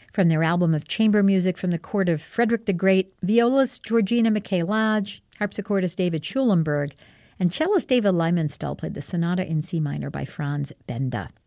From their album of chamber music from the court of Frederick the Great, violist Georgina Mackay Lodge, harpsichordist David Schulenberg, and cellist David Lymanstall played the Sonata in C minor by Franz Benda.